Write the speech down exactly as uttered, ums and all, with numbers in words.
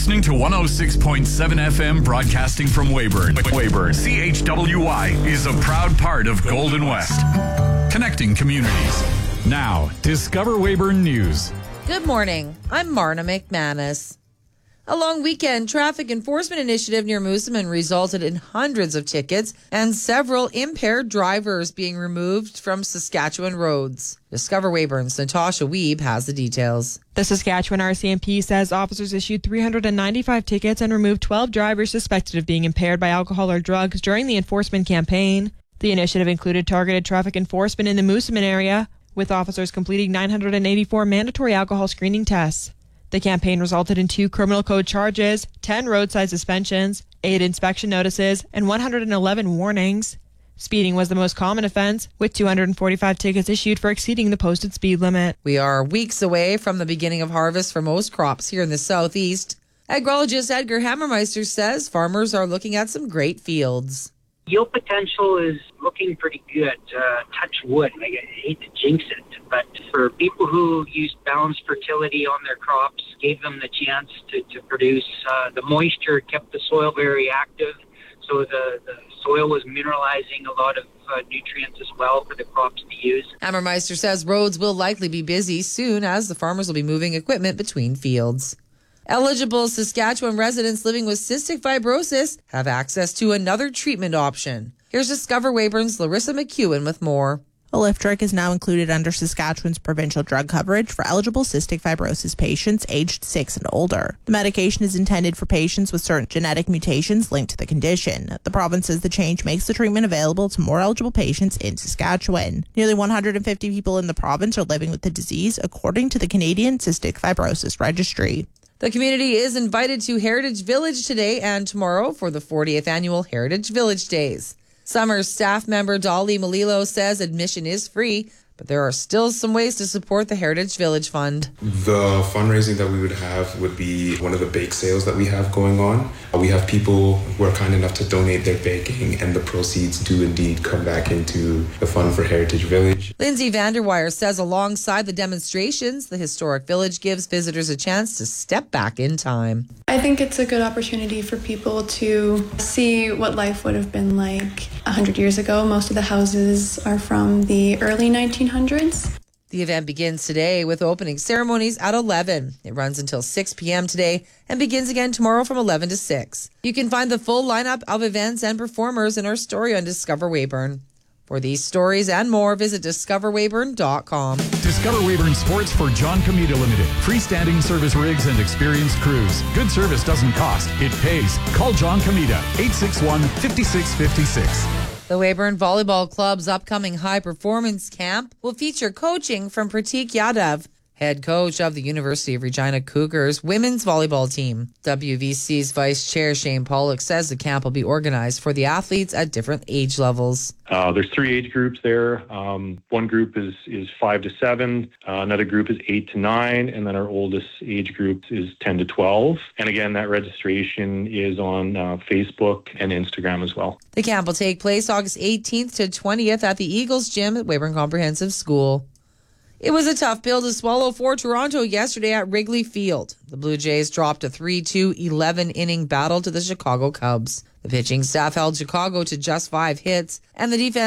listening to one oh six point seven F M broadcasting from Weyburn. Weyburn, C H W Y, is a proud part of Golden West. Connecting communities. Now, Discover Weyburn News. Good morning. I'm Marna McManus. A long weekend traffic enforcement initiative near Moosomin resulted in hundreds of tickets and several impaired drivers being removed from Saskatchewan roads. Discover Weyburn's Natasha Weeb has the details. The Saskatchewan R C M P says officers issued three hundred ninety-five tickets and removed twelve drivers suspected of being impaired by alcohol or drugs during the enforcement campaign. The initiative included targeted traffic enforcement in the Moosomin area, with officers completing nine hundred eighty-four mandatory alcohol screening tests. The campaign resulted in two criminal code charges, ten roadside suspensions, eight inspection notices, and one hundred eleven warnings. Speeding was the most common offense, with two hundred forty-five tickets issued for exceeding the posted speed limit. We are weeks away from the beginning of harvest for most crops here in the southeast. Agrologist Edgar Hammermeister says farmers are looking at some great fields. Yield potential is looking pretty good. Uh, touch wood. I hate to jinx it, but for people who used balanced fertility on their crops, gave them the chance to, to produce, uh, the moisture kept the soil very active, so the, the soil was mineralizing a lot of uh, nutrients as well for the crops to use. Hammermeister says roads will likely be busy soon as the farmers will be moving equipment between fields. Eligible Saskatchewan residents living with cystic fibrosis have access to another treatment option. Here's Discover Weyburn's Larissa McEwen with more. Alyftrek is now included under Saskatchewan's provincial drug coverage for eligible cystic fibrosis patients aged six and older. The medication is intended for patients with certain genetic mutations linked to the condition. The province says the change makes the treatment available to more eligible patients in Saskatchewan. Nearly one hundred fifty people in the province are living with the disease, according to the Canadian Cystic Fibrosis Registry. The community is invited to Heritage Village today and tomorrow for the fortieth annual Heritage Village Days. Summer staff member Dolly Malilo says admission is free, but there are still some ways to support the Heritage Village Fund. The fundraising that we would have would be one of the bake sales that we have going on. We have people who are kind enough to donate their baking, and the proceeds do indeed come back into the fund for Heritage Village. Lindsay Vanderweyer says alongside the demonstrations, the historic village gives visitors a chance to step back in time. I think it's a good opportunity for people to see what life would have been like one hundred years ago. Most of the houses are from the early nineteen hundreds. The event begins today with opening ceremonies at eleven. It runs until six p.m. today and begins again tomorrow from eleven to six. You can find the full lineup of events and performers in our story on Discover Weyburn. For these stories and more, visit discover weyburn dot com. Discover Weyburn Sports for John Commuta Limited. Freestanding service rigs and experienced crews. Good service doesn't cost, it pays. Call John Commuta, eight six one, five six five six. The Weyburn Volleyball Club's upcoming high performance camp will feature coaching from Pratik Yadav, head coach of the University of Regina Cougars women's volleyball team. W V C's Vice Chair Shane Pollock says the camp will be organized for the athletes at different age levels. Uh, there's three age groups there. Um, one group is, is five to seven. Uh, another group is eight to nine. And then our oldest age group is ten to twelve. And again, that registration is on uh, Facebook and Instagram as well. The camp will take place August eighteenth to twentieth at the Eagles Gym at Weyburn Comprehensive School. It was a tough pill to swallow for Toronto yesterday at Wrigley Field. The Blue Jays dropped a three two eleven-inning battle to the Chicago Cubs. The pitching staff held Chicago to just five hits, and the defense